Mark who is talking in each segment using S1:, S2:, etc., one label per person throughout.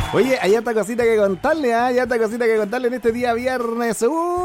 S1: Oye, hay harta cosita que contarle, hay harta cosita que contarle en este día viernes,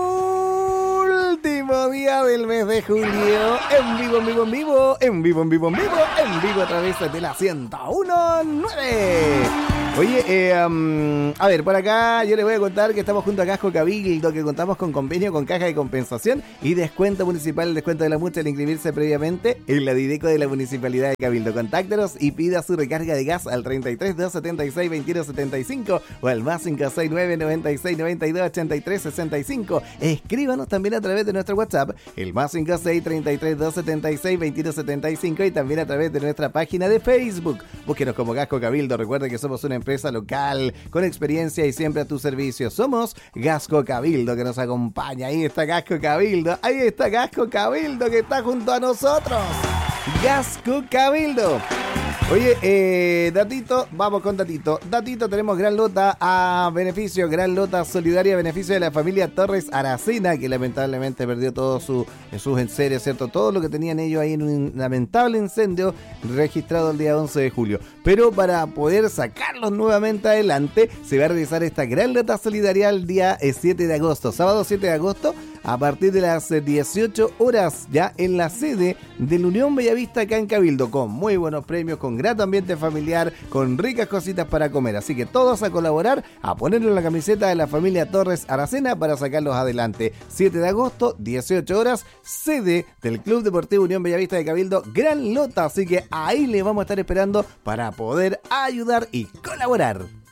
S1: último día del mes de julio, en vivo, en vivo, en vivo, en vivo, en vivo, en vivo, en vivo a través de la 101.9. Oye, a ver, por acá yo les voy a contar que estamos junto a Gasco Cabildo, que contamos con convenio con Caja de Compensación y descuento municipal, el descuento de la multa al inscribirse previamente en la Dideco de la Municipalidad de Cabildo. Contáctenos y pida su recarga de gas al 33 276 2175 o al más 569 96 92 83 65. Escríbanos también a través de nuestro WhatsApp, el más 56 33 276 2175, y también a través de nuestra página de Facebook. Búsquenos como Gasco Cabildo. Recuerde que somos una empresa local con experiencia y siempre a tu servicio. Somos Gasco Cabildo, que nos acompaña. Ahí está Gasco Cabildo, ahí está Gasco Cabildo, que está junto a nosotros. Gasco Cabildo. Oye, datito, vamos con datito. Datito, tenemos gran lota a beneficio, gran lota solidaria a beneficio de la familia Torres Aracena, que lamentablemente perdió todos sus enseres, ¿cierto? Todo lo que tenían ellos ahí en un lamentable incendio registrado el día 11 de julio. Pero para poder sacarlos nuevamente adelante, se va a realizar esta gran lota solidaria el día 7 de agosto, sábado 7 de agosto, a partir de las 18 horas, ya en la sede de la Unión Bellavista acá en Cabildo, con muy buenos premios, con grato ambiente familiar, con ricas cositas para comer. Así que todos a colaborar, a ponerle la camiseta de la familia Torres Aracena para sacarlos adelante. 7 de agosto, 18 horas, sede del Club Deportivo Unión Bellavista de Cabildo, gran lota. Así que ahí les vamos a estar esperando para poder ayudar y colaborar.